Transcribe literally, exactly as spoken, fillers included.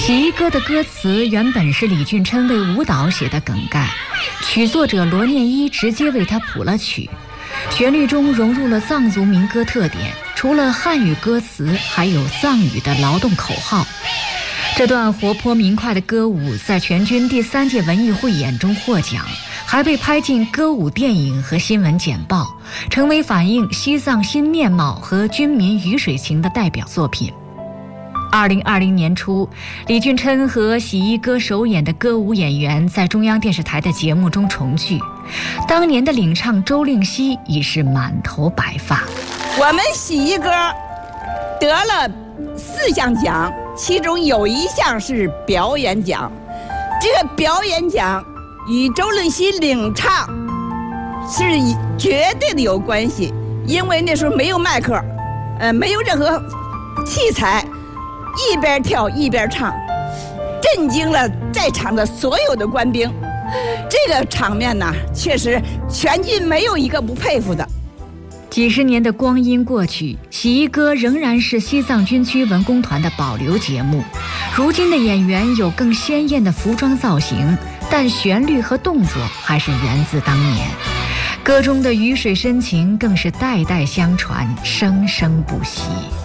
洗衣歌的歌词原本是李俊琛为舞蹈写的梗概，曲作者罗念一直接为他谱了曲，旋律中融入了藏族民歌特点，除了汉语歌词，还有藏语的劳动口号。这段活泼明快的歌舞在全军第三届文艺汇演中获奖，还被拍进歌舞电影和新闻简报，成为反映西藏新面貌和军民鱼水情的代表作品。二零二零年初，李俊琛和洗衣歌首演的歌舞演员在中央电视台的节目中重聚，当年的领唱周令熙已是满头白发。 我们洗衣歌得了四项奖，其中有一项是表演奖。这个表演奖与周令熙领唱是绝对的有关系，因为那时候没有麦克，呃，没有任何器材，一边跳一边唱，震惊了在场的所有的官兵。这个场面呢，确实全军没有一个不佩服的。 几十年的光阴过去，洗衣歌仍然是西藏军区文工团的保留节目。如今的演员有更鲜艳的服装造型，但旋律和动作还是源自当年。歌中的鱼水深情更是代代相传，生生不息。